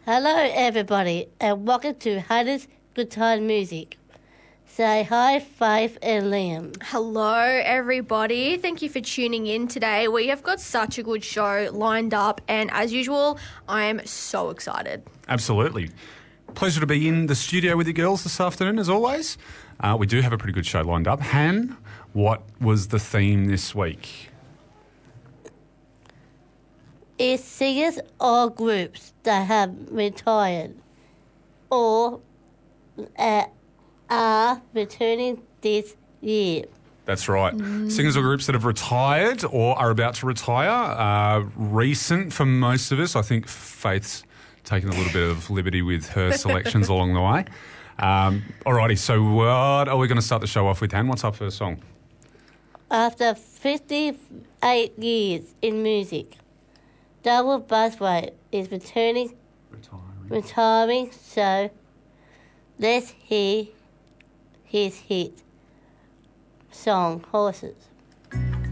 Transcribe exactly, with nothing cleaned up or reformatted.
Hello, everybody, and welcome to Hannah's Good Time Music. Say hi, Faith and Liam. Hello, everybody. Thank you for tuning in today. We have got such a good show lined up, and as usual, I am so excited. Absolutely. Pleasure to be in the studio with you girls this afternoon, as always. Uh, we do have a pretty good show lined up. Han, what was the theme this week? It's singers or groups that have retired or uh, are returning this year. That's right. Mm. Singers or groups that have retired or are about to retire. Uh, recent for most of us. I think Faith's taken a little bit of liberty with her selections along the way. Um, alrighty, so what are we going to start the show off with, Han? What's our first song? After fifty-eight years in music, Double Busway is returning, Retiring. retiring, so let's hear his hit song, Horses.